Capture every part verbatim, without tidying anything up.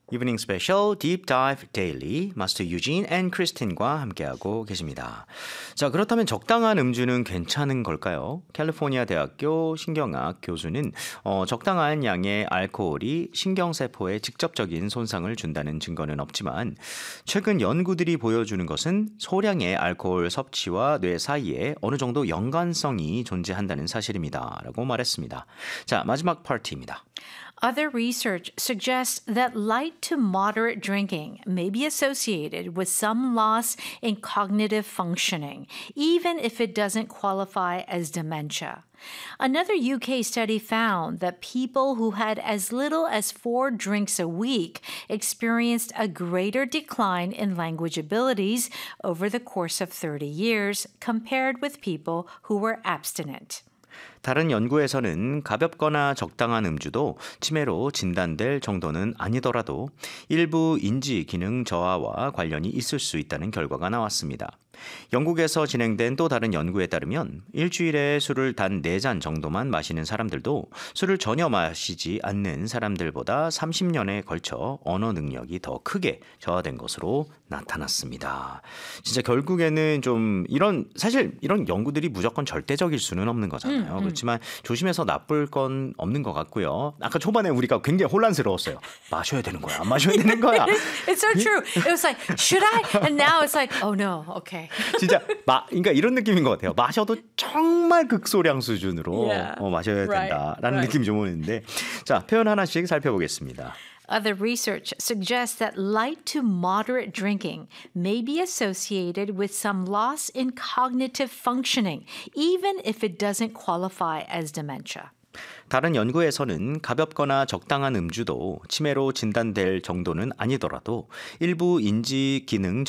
이브닝 스페셜 Deep Dive Daily 마스터 유진 앤 크리스틴과 함께하고 계십니다. 자, 그렇다면 적당한 음주는 괜찮은 걸까요? 캘리포니아 대학교 신경학 교수는 어, 적당한 양의 알코올이 신경세포에 직접적인 손상을 준다는 증거는 없지만 최근 연구들이 보여주는 것은 소량의 알코올 섭취와 뇌 사이에 어느 정도 연관성이 존재한다는 사실입니다. 라고 말했습니다. 자, 마지막 파트입니다. Other research suggests that light to moderate drinking may be associated with some loss in cognitive functioning, even if it doesn't qualify as dementia. Another U K study found that people who had as little as four drinks a week experienced a greater decline in language abilities over the course of thirty years compared with people who were abstinent. 다른 연구에서는 가볍거나 적당한 음주도 치매로 진단될 정도는 아니더라도 일부 인지 기능 저하와 관련이 있을 수 있다는 결과가 나왔습니다. 영국에서 진행된 또 다른 연구에 따르면 일주일에 술을 단 네 잔 정도만 마시는 사람들도 술을 전혀 마시지 않는 사람들보다 삼십 년에 걸쳐 언어 능력이 더 크게 저하된 것으로 나타났습니다. 진짜 결국에는 좀 이런 사실 이런 연구들이 무조건 절대적일 수는 없는 거잖아요. 음, 음. 그렇지만 조심해서 나쁠 건 없는 것 같고요. 아까 초반에 우리가 굉장히 혼란스러웠어요. 마셔야 되는 거야, 안 마셔야 되는 거야. It's so true. It was like, should I? And now it's like, oh no, okay. 진짜 마, 그러니까 이런 느낌인 것 같아요. 마셔도 정말 극소량 수준으로 yeah. 어, 마셔야 된다라는 right, right. 느낌이 좀 오는데, 자, 표현 하나씩 살펴보겠습니다. Other research suggests that light to moderate drinking may be associated with some loss in cognitive functioning, even if it doesn't qualify as dementia. 다른 연구에서는 가볍거나 적당한 음주도 치매로 진단될 정도는 아니더라도 일부 인지 기능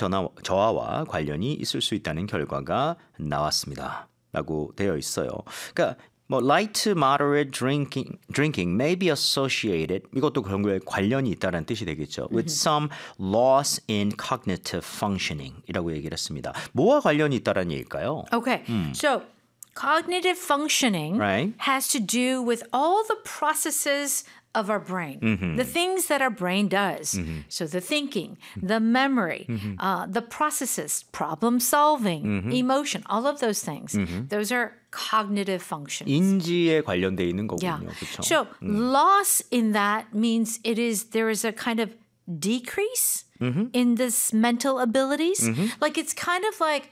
저하와 관련이 있을 수 있다는 결과가 나왔습니다. 라고 되어 있어요. 그러니까 뭐 light to moderate drinking, drinking may be associated 이것도 결국에 관련이 있다는 뜻이 되겠죠. with some loss in cognitive functioning 이라고 얘기를 했습니다. 뭐와 관련이 있다는 얘기일까요? Okay, 음. so cognitive functioning right. has to do with all the processes of our brain, mm-hmm. the things that our brain does. Mm-hmm. So the thinking, the memory, mm-hmm. uh, the processes, problem solving, mm-hmm. emotion, all of those things. Mm-hmm. Those are cognitive functions. 인지에 관련돼 있는 거군요. Yeah. 그렇죠? So 음. loss in that means it is there is a kind of decrease mm-hmm. in this mental abilities. Mm-hmm. Like it's kind of like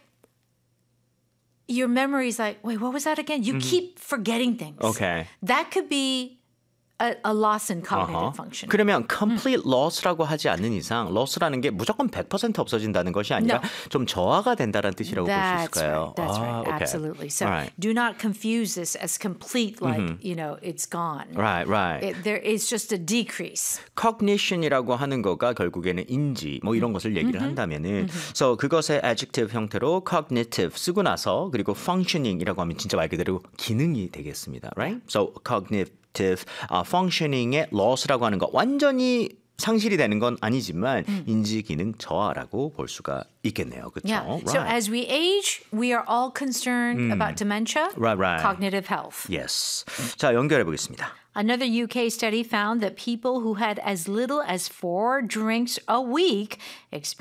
your memory is like, wait, what was that again? You mm-hmm. keep forgetting things. Okay. That could be a, a loss in cognitive uh-huh. function. 그러면 complete 음. loss라고 하지 않는 이상 loss라는 게 무조건 백 퍼센트 없어진다는 것이 아니라 no. 좀 저하가 된다는 뜻이라고 볼 수 있을까요? Right, that's 아, right. okay. Absolutely. So right. do not confuse this as complete, like, mm-hmm. you know, it's gone. Right, right. It, there is just a decrease. cognition이라고 하는 거가 결국에는 인지 뭐 이런 것을 얘기를 mm-hmm. 한다면은 mm-hmm. so 그것의 adjective 형태로 cognitive 쓰고 나서 그리고 functioning이라고 하면 진짜 말 그대로 기능이 되겠습니다. Right? So cognitive Uh, functioning의 loss라고 하는 거 완전히 상실이 되는 건 아니지만 음. 인지 기능 저하라고 볼 수가 있겠네요. 그렇죠? Yeah. Right. So as we age, we are all concerned 음. about dementia, right, right. cognitive health. Yes. 자, 연결해 보겠습니다. Another U K study found that people who had as little as four drinks a week experienced